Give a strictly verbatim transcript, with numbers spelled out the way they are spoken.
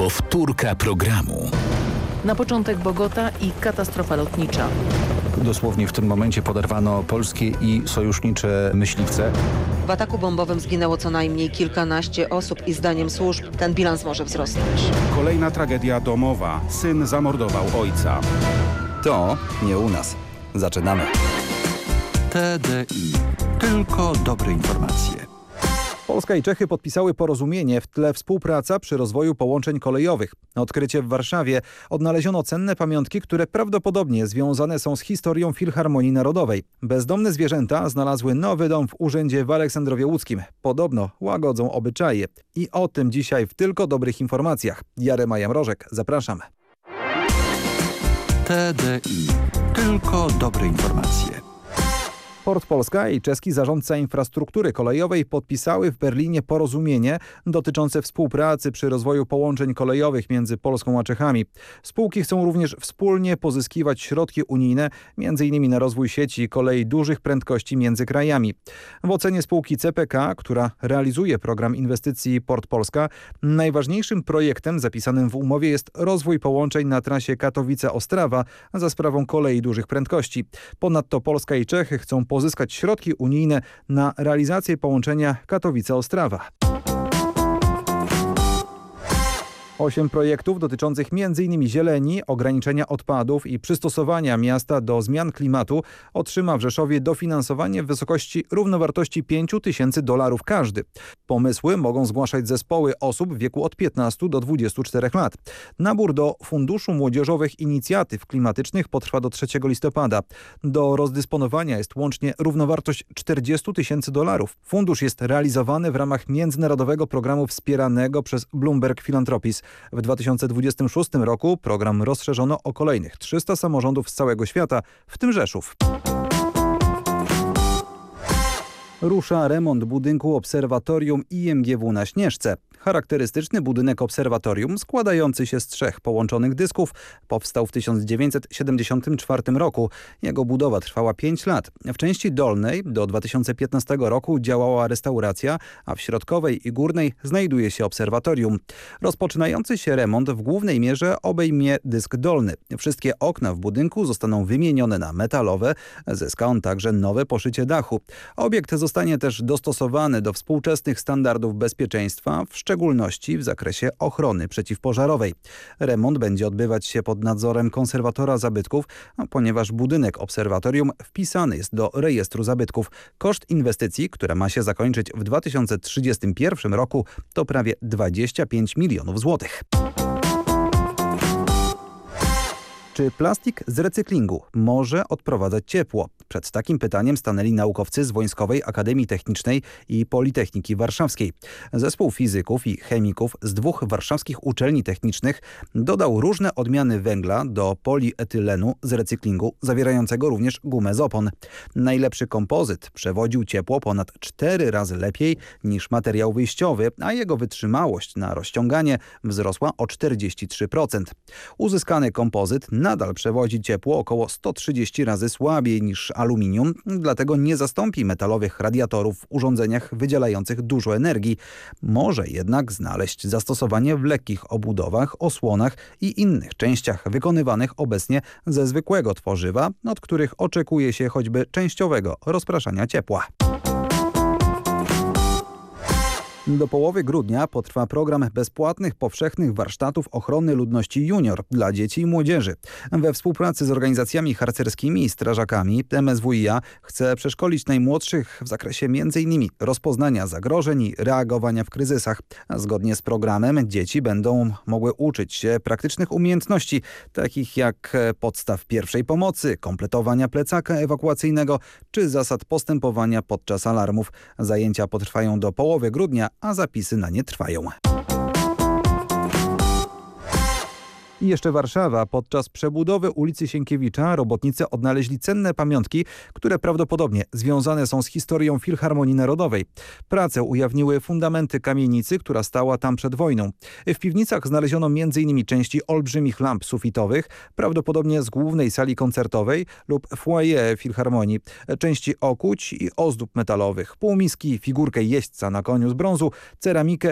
Powtórka programu. Na początek Bogota i katastrofa lotnicza. Dosłownie w tym momencie poderwano polskie i sojusznicze myśliwce. W ataku bombowym zginęło co najmniej kilkanaście osób i zdaniem służb ten bilans może wzrosnąć. Kolejna tragedia domowa. Syn zamordował ojca. To nie u nas. Zaczynamy. T D I. Tylko dobre informacje. Polska i Czechy podpisały porozumienie, w tle współpraca przy rozwoju połączeń kolejowych. Na odkrycie w Warszawie odnaleziono cenne pamiątki, które prawdopodobnie związane są z historią Filharmonii Narodowej. Bezdomne zwierzęta znalazły nowy dom w urzędzie w Aleksandrowie Łódzkim. Podobno łagodzą obyczaje. I o tym dzisiaj w Tylko dobrych informacjach. Jarema Mrożek, zapraszam. T D I. Tylko dobre informacje. Port Polska i czeski zarządca infrastruktury kolejowej podpisały w Berlinie porozumienie dotyczące współpracy przy rozwoju połączeń kolejowych między Polską a Czechami. Spółki chcą również wspólnie pozyskiwać środki unijne, między innymi na rozwój sieci kolei dużych prędkości między krajami. W ocenie spółki C P K, która realizuje program inwestycji Port Polska, najważniejszym projektem zapisanym w umowie jest rozwój połączeń na trasie Katowice-Ostrawa za sprawą kolei dużych prędkości. Ponadto Polska i Czechy chcą pozyskać środki unijne na realizację połączenia Katowice-Ostrawa. Osiem projektów dotyczących między innymi zieleni, ograniczenia odpadów i przystosowania miasta do zmian klimatu otrzyma w Rzeszowie dofinansowanie w wysokości równowartości pięć tysięcy dolarów każdy. Pomysły mogą zgłaszać zespoły osób w wieku od piętnastu do dwudziestu czterech lat. Nabór do Funduszu Młodzieżowych Inicjatyw Klimatycznych potrwa do trzeciego listopada. Do rozdysponowania jest łącznie równowartość czterdziestu tysięcy dolarów. Fundusz jest realizowany w ramach międzynarodowego programu wspieranego przez Bloomberg Philanthropies. W dwa tysiące dwudziestym szóstym roku program rozszerzono o kolejnych trzysta samorządów z całego świata, w tym Rzeszów. Rusza remont budynku Obserwatorium I M G W na Śnieżce. Charakterystyczny budynek obserwatorium, składający się z trzech połączonych dysków, powstał w tysiąc dziewięćset siedemdziesiątym czwartym roku. Jego budowa trwała pięć lat. W części dolnej do dwa tysiące piętnastego roku działała restauracja, a w środkowej i górnej znajduje się obserwatorium. Rozpoczynający się remont w głównej mierze obejmie dysk dolny. Wszystkie okna w budynku zostaną wymienione na metalowe. Zyska on także nowe poszycie dachu. Obiekt zostanie też dostosowany do współczesnych standardów bezpieczeństwa, w szczególności w zakresie ochrony przeciwpożarowej. Remont będzie odbywać się pod nadzorem konserwatora zabytków, ponieważ budynek obserwatorium wpisany jest do rejestru zabytków. Koszt inwestycji, która ma się zakończyć w dwa tysiące trzydziestym pierwszym roku, to prawie dwadzieścia pięć milionów złotych. Czy plastik z recyklingu może odprowadzać ciepło? Przed takim pytaniem stanęli naukowcy z Wojskowej Akademii Technicznej i Politechniki Warszawskiej. Zespół fizyków i chemików z dwóch warszawskich uczelni technicznych dodał różne odmiany węgla do polietylenu z recyklingu, zawierającego również gumę z opon. Najlepszy kompozyt przewodził ciepło ponad cztery razy lepiej niż materiał wyjściowy, a jego wytrzymałość na rozciąganie wzrosła o czterdzieści trzy procent. Uzyskany kompozyt nadal przewodzi ciepło około sto trzydzieści razy słabiej niż aluminium, dlatego nie zastąpi metalowych radiatorów w urządzeniach wydzielających dużo energii. Może jednak znaleźć zastosowanie w lekkich obudowach, osłonach i innych częściach wykonywanych obecnie ze zwykłego tworzywa, od których oczekuje się choćby częściowego rozpraszania ciepła. Do połowy grudnia potrwa program bezpłatnych powszechnych warsztatów ochrony ludności junior dla dzieci i młodzieży. We współpracy z organizacjami harcerskimi i strażakami M S W i A chce przeszkolić najmłodszych w zakresie m in rozpoznania zagrożeń i reagowania w kryzysach. Zgodnie z programem dzieci będą mogły uczyć się praktycznych umiejętności, takich jak podstaw pierwszej pomocy, kompletowania plecaka ewakuacyjnego czy zasad postępowania podczas alarmów. Zajęcia potrwają do połowy grudnia, a zapisy na nie trwają. I jeszcze Warszawa. Podczas przebudowy ulicy Sienkiewicza robotnicy odnaleźli cenne pamiątki, które prawdopodobnie związane są z historią Filharmonii Narodowej. Prace ujawniły fundamenty kamienicy, która stała tam przed wojną. W piwnicach znaleziono m in części olbrzymich lamp sufitowych, prawdopodobnie z głównej sali koncertowej lub foyer Filharmonii, części okuć i ozdób metalowych, półmiski, figurkę jeźdźca na koniu z brązu, ceramikę